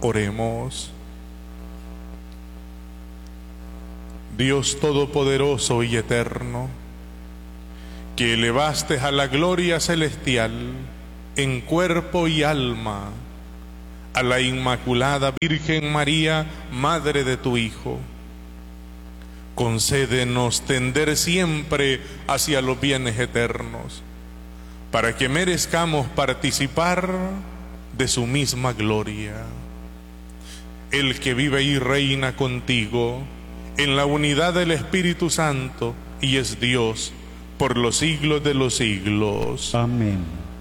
Oremos. Dios Todopoderoso y Eterno, que elevaste a la gloria celestial en cuerpo y alma a la Inmaculada Virgen María, Madre de tu Hijo, concédenos tender siempre hacia los bienes eternos, para que merezcamos participar de su misma gloria. El que vive y reina contigo en la unidad del Espíritu Santo y es Dios por los siglos de los siglos. Amén.